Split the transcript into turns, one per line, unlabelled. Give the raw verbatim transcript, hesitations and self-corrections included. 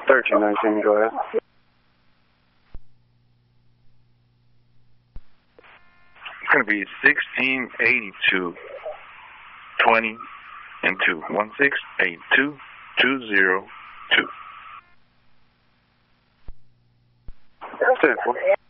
thirteen nineteen, go ahead.
It's going to be sixteen eighty-two, twenty, and two. one six eight two two zero two.
That's it.